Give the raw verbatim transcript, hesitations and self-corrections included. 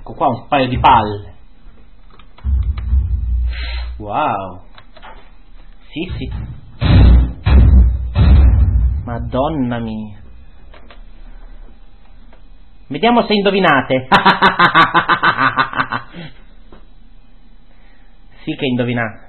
Ecco qua un paio di palle. Wow. Sì, sì. Madonna mia. Vediamo se indovinate. Sì che indovinate.